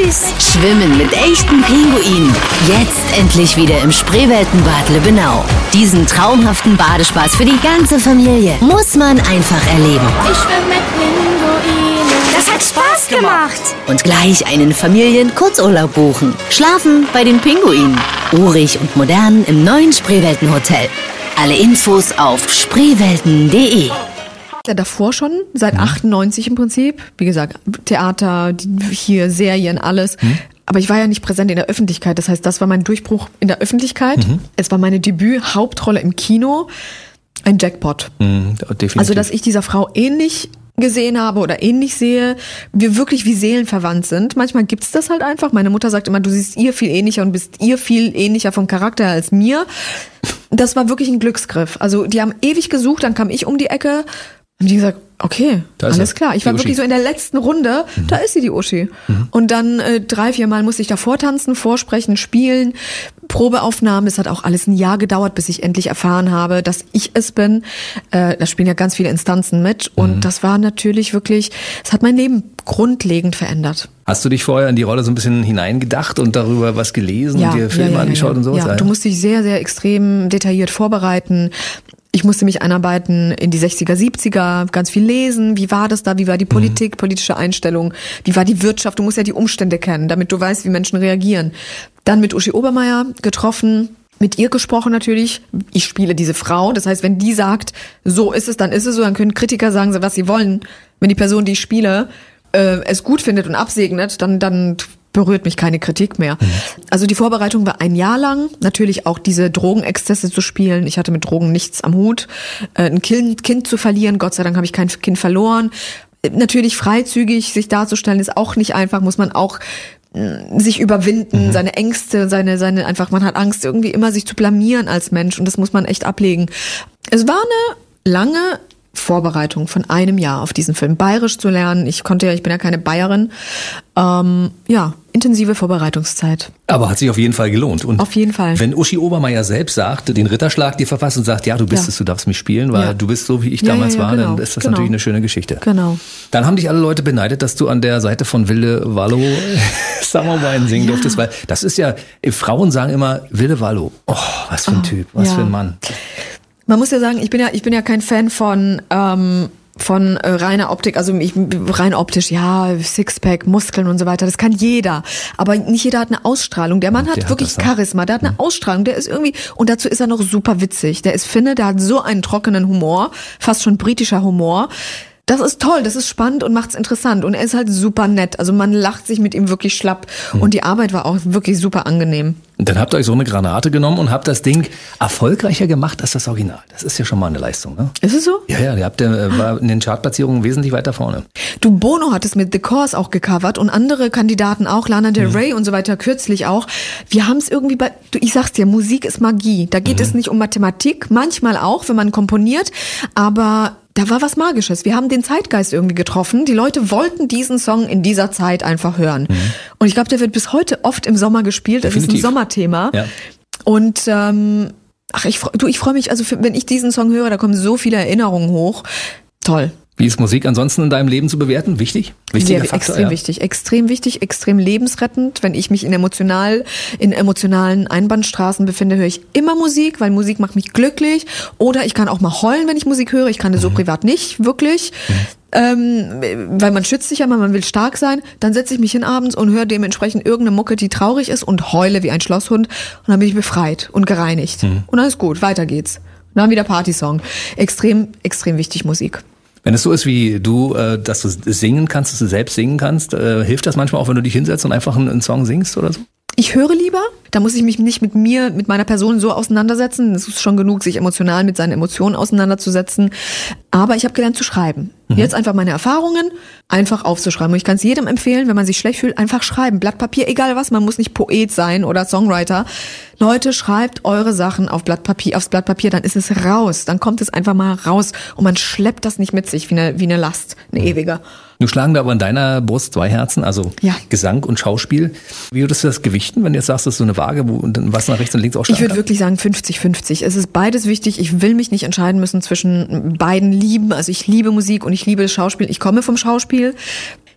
süß. Schwimmen mit echten Pinguinen. Jetzt endlich wieder im Spreeweltenbad Lübbenau. Diesen traumhaften Badespaß für die ganze Familie muss man einfach erleben. Ich schwimme mit Pinguinen. Das hat Spaß gemacht. Und gleich einen Familien-Kurzurlaub buchen. Schlafen bei den Pinguinen. Urig und modern im neuen Spreeweltenhotel. Alle Infos auf spreewelten.de. Ja, davor schon, seit 98 im Prinzip. Wie gesagt, Theater, hier Serien, alles. Aber ich war ja nicht präsent in der Öffentlichkeit. Das heißt, das war mein Durchbruch in der Öffentlichkeit. Es war meine Debüt-Hauptrolle im Kino. Ein Jackpot. Definitiv. Also, dass ich dieser Frau ähnlich gesehen habe oder ähnlich sehe, wir wirklich wie seelenverwandt sind. Manchmal gibt's das halt einfach. Meine Mutter sagt immer, du siehst ihr viel ähnlicher und bist ihr viel ähnlicher vom Charakter als mir. Das war wirklich ein Glücksgriff. Also die haben ewig gesucht, dann kam ich um die Ecke und die gesagt, okay, alles klar. Ich war wirklich so in der letzten Runde, da ist sie, die Uschi. Und dann 3-4 Mal musste ich da vortanzen, vorsprechen, spielen, Probeaufnahmen. Es hat auch alles ein Jahr gedauert, bis ich endlich erfahren habe, dass ich es bin. Da spielen ja ganz viele Instanzen mit. Und das war natürlich wirklich, es hat mein Leben grundlegend verändert. Hast du dich vorher in die Rolle so ein bisschen hineingedacht und darüber was gelesen und dir Filme angeschaut und sowas? Ja, du musst dich sehr, sehr extrem detailliert vorbereiten. Ich musste mich einarbeiten in die 60er, 70er, ganz viel lesen. Wie war das da? Wie war die Politik, politische Einstellung? Wie war die Wirtschaft? Du musst ja die Umstände kennen, damit du weißt, wie Menschen reagieren. Dann mit Uschi Obermeier getroffen, mit ihr gesprochen natürlich. Ich spiele diese Frau. Das heißt, wenn die sagt, so ist es, dann ist es so. Dann können Kritiker sagen, was sie wollen. Wenn die Person, die ich spiele, es gut findet und absegnet, dann berührt mich keine Kritik mehr. Also die Vorbereitung war ein Jahr lang. Natürlich auch diese Drogenexzesse zu spielen. Ich hatte mit Drogen nichts am Hut. Ein Kind zu verlieren. Gott sei Dank habe ich kein Kind verloren. Natürlich freizügig sich darzustellen ist auch nicht einfach. Muss man auch sich überwinden, seine Ängste, seine einfach, man hat Angst, irgendwie immer sich zu blamieren als Mensch. Und das muss man echt ablegen. Es war eine lange Vorbereitung von einem Jahr auf diesen Film. Bayerisch zu lernen. Ich bin ja keine Bayerin. Intensive Vorbereitungszeit. Aber hat sich auf jeden Fall gelohnt. Und auf jeden Fall. Wenn Uschi Obermeier selbst sagt, den Ritterschlag dir verfasst und sagt, ja, du bist es, du darfst mich spielen, weil du bist so, wie ich damals war, genau, dann ist das natürlich eine schöne Geschichte. Genau. Dann haben dich alle Leute beneidet, dass du an der Seite von Wilde Wallo Summer Wine singen durftest, weil das ist ja, Frauen sagen immer, Wilde Wallo, oh, was für ein Typ, was für ein Mann. Man muss ja sagen, ich bin ja kein Fan von reiner Optik, also rein optisch, Sixpack, Muskeln und so weiter, das kann jeder. Aber nicht jeder hat eine Ausstrahlung. Der Mann hat wirklich Charisma, der hat eine Ausstrahlung, der ist irgendwie, und dazu ist er noch super witzig. Der ist Finne, der hat so einen trockenen Humor, fast schon britischer Humor. Das ist toll, das ist spannend und macht's interessant. Und er ist halt super nett. Also man lacht sich mit ihm wirklich schlapp. Und die Arbeit war auch wirklich super angenehm. Und dann habt ihr euch so eine Granate genommen und habt das Ding erfolgreicher gemacht als das Original. Das ist ja schon mal eine Leistung, ne? Ist es so? Ja, war in den Chartplatzierungen wesentlich weiter vorne. Du, Bono hat es mit The Course auch gecovert und andere Kandidaten auch, Lana Del Rey und so weiter, kürzlich auch. Wir haben es irgendwie ich sag's dir, Musik ist Magie. Da geht es nicht um Mathematik, manchmal auch, wenn man komponiert, aber da war was Magisches. Wir haben den Zeitgeist irgendwie getroffen. Die Leute wollten diesen Song in dieser Zeit einfach hören. Und ich glaube, der wird bis heute oft im Sommer gespielt. Das ist ein Sommerthema. Ja. Und ich freue mich, also wenn ich diesen Song höre, da kommen so viele Erinnerungen hoch. Toll. Wie ist Musik ansonsten in deinem Leben zu bewerten? Wichtig? Wichtiger Faktor, extrem wichtig, extrem lebensrettend. Wenn ich mich in emotionalen Einbahnstraßen befinde, höre ich immer Musik, weil Musik macht mich glücklich. Oder ich kann auch mal heulen, wenn ich Musik höre. Ich kann das so privat nicht, wirklich. Weil man schützt sich ja mal, man will stark sein. Dann setze ich mich hin abends und höre dementsprechend irgendeine Mucke, die traurig ist und heule wie ein Schlosshund. Und dann bin ich befreit und gereinigt. Und dann ist gut, weiter geht's. Und dann wieder Partysong. Extrem, extrem wichtig Musik. Wenn es so ist wie du, dass du singen kannst, dass du selbst singen kannst, hilft das manchmal auch, wenn du dich hinsetzt und einfach einen Song singst oder so? Ich höre lieber, da muss ich mich nicht mit meiner Person so auseinandersetzen. Es ist schon genug, sich emotional mit seinen Emotionen auseinanderzusetzen. Aber ich habe gelernt zu schreiben. Jetzt einfach meine Erfahrungen einfach aufzuschreiben. Und ich kann es jedem empfehlen, wenn man sich schlecht fühlt, einfach schreiben. Blatt Papier, egal was, man muss nicht Poet sein oder Songwriter. Leute, schreibt eure Sachen aufs Blatt Papier, dann ist es raus. Dann kommt es einfach mal raus und man schleppt das nicht mit sich wie eine Last, eine ewige. Du schlagen da aber in deiner Brust 2 Herzen, also Gesang und Schauspiel. Wie würdest du das gewichten, wenn du jetzt sagst, das ist so eine Waage, wo was nach rechts und links ausschlagen Ich würde wirklich sagen 50-50. Es ist beides wichtig. Ich will mich nicht entscheiden müssen zwischen beiden Lieben. Also ich liebe Musik und ich liebe Schauspiel. Ich komme vom Schauspiel.